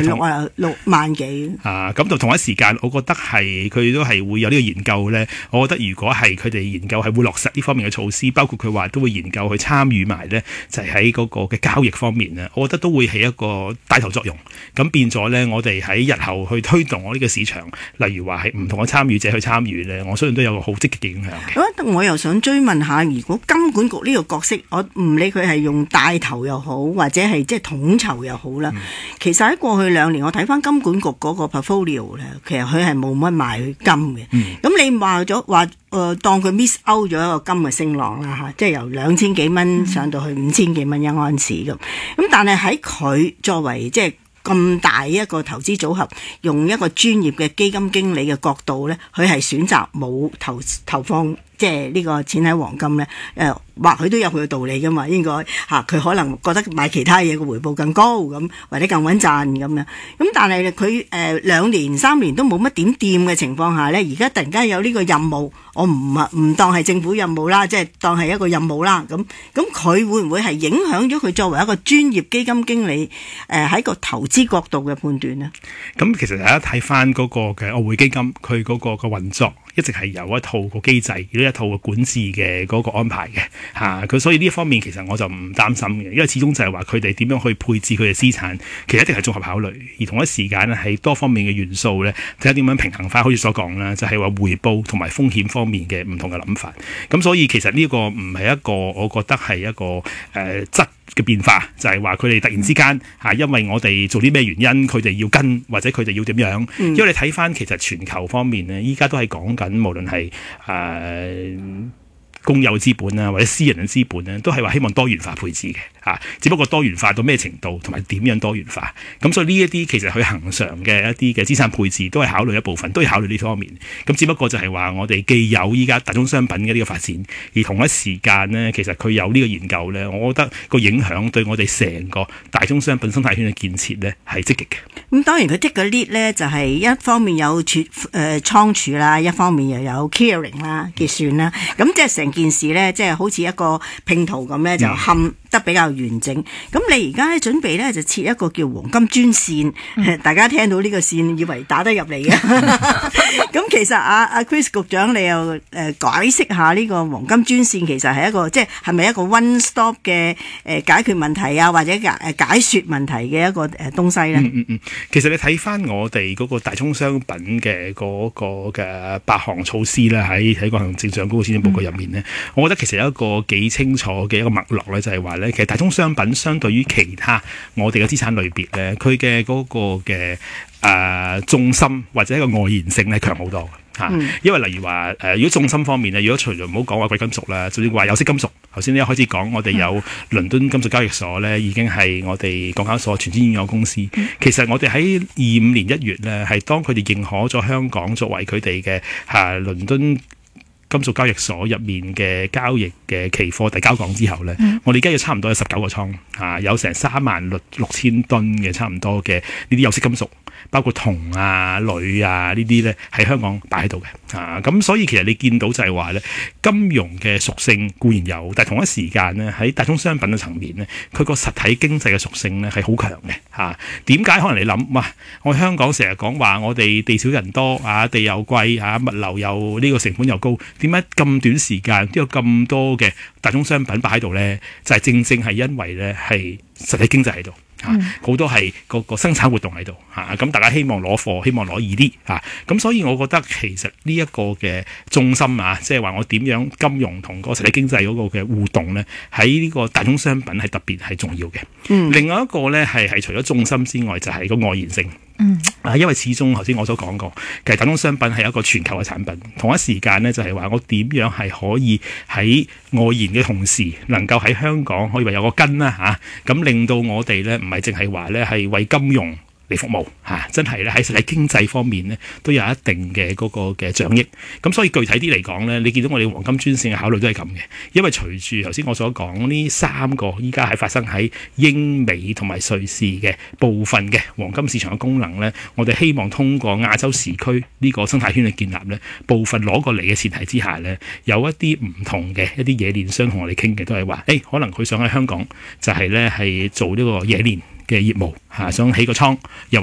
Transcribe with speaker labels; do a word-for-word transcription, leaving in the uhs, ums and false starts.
Speaker 1: 六啊六萬幾
Speaker 2: 啊，咁就同一時間，我覺得係佢都係會有呢個研究咧。我覺得如果係佢哋研究係會落實呢方面嘅措施，包括佢話都會研究去參與埋咧，就係喺嗰個嘅交易方面咧，我覺得都會起一個帶頭作用。咁變咗咧，我哋喺日後去推動我呢個市場，例如話係唔同嘅參與者去參與咧，我相信都有個好積極嘅影響嘅。
Speaker 1: 咁我又想追問下，如果金管局呢個角色，我唔理佢係用帶頭又好，或者係即係統籌又好啦。嗯、其實喺過去兩年，我睇翻金管局嗰個 portfolio 咧，其實佢係冇乜賣金嘅。咁、嗯、你話咗話誒，當佢 miss out 咗一個金嘅升浪啦嚇，即係由兩千幾蚊上到去五千幾蚊一盎司咁。咁但係喺佢作為即係咁大一個投資組合，用一個專業嘅基金經理嘅角度咧，佢係選擇冇投投放即係呢個錢喺黃金咧。誒、呃，或許都有佢嘅道理噶嘛，應該嚇佢可能覺得買其他嘢嘅回報更高咁，或者更穩陣咁樣。咁但係佢誒兩年三年都冇乜點掂嘅情況下咧，而家突然間有呢個任務，我唔唔當係政府任務啦，即係當係一個任務啦。咁咁佢會唔會係影響咗佢作為一個專業基金經理誒喺、呃、個投資角度嘅判斷呢？
Speaker 2: 咁其實大家睇翻嗰個嘅外匯基金，佢嗰個嘅運作一直係有一套個機制，亦都一套個管治嘅嗰個安排嘅嚇。佢、啊、所以呢一方面其實我就唔擔心嘅，因為始終就係話佢哋點樣去配置佢嘅資產，其實一定係綜合考慮，而同一時間咧係多方面嘅元素咧，睇下點樣平衡翻。好似所講啦，就係、是、話回報同埋風險方面嘅唔同嘅諗法。咁所以其實呢個唔係一個，我覺得係一個誒、呃、質嘅變化，就係話佢哋突然之間嚇、啊，因為我哋做啲咩原因，佢哋要跟或者佢哋要點樣？嗯、因為你睇翻其實全球方面呢，依家都係講緊，無論係誒、呃、公有資本啊，或者私人嘅資本咧，都係話希望多元化配置嘅嚇、啊。只不過多元化到咩程度，同埋點樣多元化？咁所以呢一啲其實佢恆常嘅一啲嘅資產配置都係考慮一部分，都要考慮呢方面。咁只不過就係話我哋既有依家大宗商品嘅呢個發展，而同一時間呢，其實佢有呢個研究呢，我覺得個影響對我哋成個大宗商品生態圈嘅建設呢係積極嘅。
Speaker 1: 咁當然佢 take 個 lead 呢，就係一方面有儲誒倉儲啦，一方面又有 clearing 啦結算啦。咁即係成件事呢，即係好似一個拼圖咁呢，就冚得比較完整。咁、嗯、你而家咧準備咧就設一個叫黃金專線，嗯、大家聽到呢個線以為打得入嚟嘅。咁其實阿、啊、阿 Chris 局長，你又誒、呃、解釋下呢個黃金專線其實係一個即係係咪一個 one stop 嘅誒、呃、解決問題啊，或者解誒解說問題嘅一個誒東西咧？
Speaker 2: 嗯嗯嗯，其實你睇翻我哋嗰個大宗商品嘅嗰個嘅八項措施咧，喺喺個行政長官嘅施政報告入面呢，嗯、我覺得其實有一個幾清楚嘅一個脈絡咧，就係話咧，其實大宗商品相對於其他我哋嘅資產類別咧，佢嘅嗰個嘅誒、呃、重心或者一個外延性係強好多嘅嚇。嗯、因為例如話誒、呃，如果重心方面咧，如果除咗唔好講話貴金屬啦，甚至話有色金屬，頭先一開始講我哋有倫敦金屬交易所咧，已經係我哋港交所全資擁有公司。嗯、其實我哋喺二五年一月咧，係當佢哋認可咗香港作為佢哋嘅嚇倫敦金屬交易所入面嘅交易嘅期貨遞交港之後呢，嗯、我哋而家有差唔多有十九個倉啊，有成三萬六六千噸嘅差唔多嘅呢啲有色金屬，包括銅啊、鋁啊呢啲呢，喺香港擺喺度嘅啊。咁所以其實你見到就係話呢，金融嘅屬性固然有，但係同一時間呢，喺大宗商品嘅層面呢，佢個實體經濟嘅屬性呢係好強嘅嚇。點解？可能你諗哇，我香港成日講話我哋地少人多啊，地又貴啊，物流又呢個成本又高。點解咁短時間都有咁多嘅大宗商品擺喺度呢？就係、是、正正係因為呢係實體經濟喺度嚇，好、嗯、多係個個生產活動喺度嚇。咁、啊、大家希望攞貨，希望攞易啲嚇。咁、啊、所以我覺得其實呢一個嘅重心啊，即係話我點樣金融同個實體經濟嗰個嘅互動呢，喺呢個大宗商品係特別係重要嘅。嗯、另外一個呢，係係除咗重心之外，就係、是、個外延性。嗯，啊，因為始終頭先我所講過，其實大宗商品係一個全球嘅產品，同一時間呢，就係話我點樣係可以喺外延嘅同時，能夠喺香港可以話有個根啦嚇，咁、啊、令到我哋呢唔係淨係話呢係為金融嚟服務嚇、啊，真係咧喺實體經濟方面呢都有一定嘅嗰個嘅獎益。咁所以具體啲嚟講呢，你見到我哋黃金專線嘅考慮都係咁嘅，因為隨住頭先我所講呢三個依家係發生喺英美同埋瑞士嘅部分嘅黃金市場嘅功能呢，我哋希望通過亞洲時區呢個生態圈嘅建立呢，部分攞過嚟嘅前提之下呢，有一啲唔同嘅一啲冶煉商同我哋傾嘅都係話，誒、欸、可能佢想喺香港就係呢係做呢個冶煉嘅業務嚇、啊，想起個倉又。